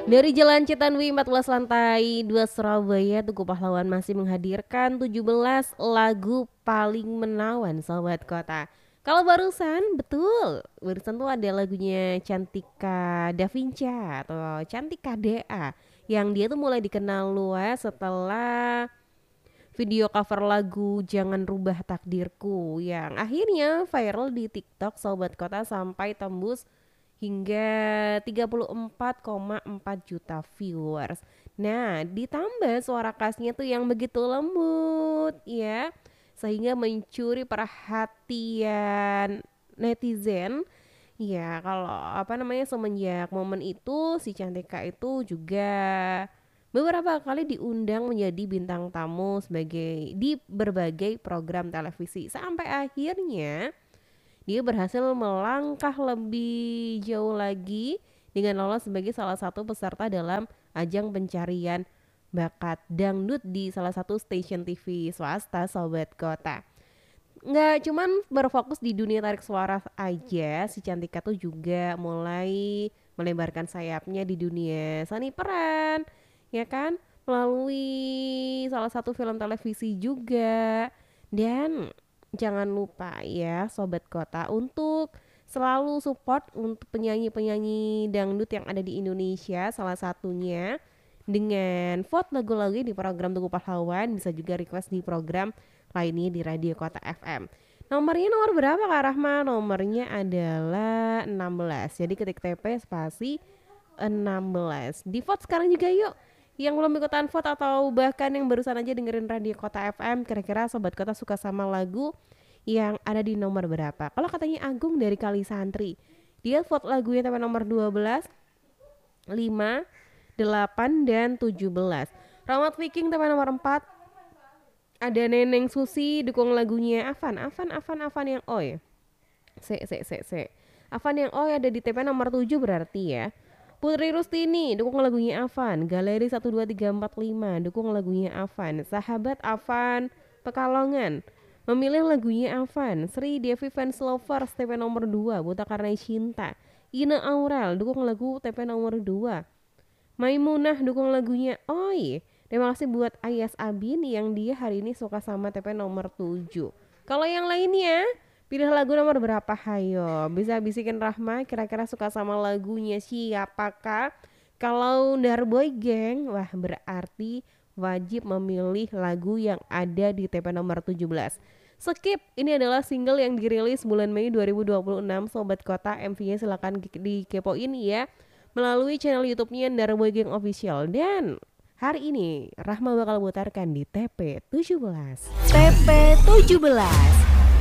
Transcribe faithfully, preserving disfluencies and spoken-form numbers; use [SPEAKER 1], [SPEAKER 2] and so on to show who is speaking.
[SPEAKER 1] Dari Jalan Citanwi empat belas lantai dua Surabaya, Tugu Pahlawan masih menghadirkan tujuh belas lagu paling menawan Sobat Kota. Kalau barusan, betul, barusan tuh ada lagunya Cantika Da Vinci atau Cantika D A yang dia tuh mulai dikenal luas setelah video cover lagu Jangan Rubah Takdirku yang akhirnya viral di TikTok Sobat Kota sampai tembus hingga tiga puluh empat koma empat juta viewers. Nah, ditambah suara khasnya tuh yang begitu lembut ya, sehingga mencuri perhatian netizen. Ya, kalau apa namanya semenjak momen itu si Cantika itu juga beberapa kali diundang menjadi bintang tamu sebagai di berbagai program televisi sampai akhirnya dia berhasil melangkah lebih jauh lagi dengan lolos sebagai salah satu peserta dalam ajang pencarian bakat dangdut di salah satu stasiun T V swasta Sobat Kota. Nggak cuman berfokus di dunia tarik suara aja, si Cantika tuh juga mulai melebarkan sayapnya di dunia seni peran, ya kan? Melalui salah satu film televisi juga. Dan jangan lupa ya Sobat Kota untuk selalu support untuk penyanyi-penyanyi dangdut yang ada di Indonesia, salah satunya dengan vote lagu-lagu di program Tugu Pahlawan, bisa juga request di program lainnya di Radio Kota F M. Nomornya nomor berapa Kak Rahma? Nomornya adalah enam belas. Jadi ketik T P spasi enam belas. Di vote sekarang juga yuk. Yang belum ikutan vote atau bahkan yang barusan aja dengerin Radio Kota F M, kira-kira Sobat Kota suka sama lagu yang ada di nomor berapa? Kalau katanya Agung dari Kali Santri, dia vote lagunya sampai nomor dua belas, lima, delapan, dan tujuh belas. Rahmat Viking sampai nomor empat. Ada Neneng Susi dukung lagunya Avan, Avan, Avan, Avan yang Oi. Se, se, se, se. Avan yang Oi ada di T P nomor tujuh berarti ya. Putri Rustini dukung lagunya Avan. Galeri satu dua tiga empat lima dukung lagunya Avan. Sahabat Avan Pekalongan memilih lagunya Avan. Sri Devi Fans Lovers T P nomor dua Buta Karena Cinta. Ina Aurel dukung lagu T P nomor dua. Maimunah dukung lagunya Oi. Terima kasih buat Ayas Abin yang dia hari ini suka sama T P nomor tujuh. Kalau yang lainnya, pilih lagu nomor berapa? Hayo, bisa bisikin Rahma kira-kira suka sama lagunya siapakah? Kalau Darboy Gang, wah berarti wajib memilih lagu yang ada di T P nomor tujuh belas. Skip, ini adalah single yang dirilis bulan Mei dua ribu dua puluh enam Sobat Kota. M V-nya silahkan dikepoin ya melalui channel YouTube-nya Darboy Gang Official. Dan hari ini Rahma bakal putarkan di T P tujuh belas.
[SPEAKER 2] T P tujuh belas.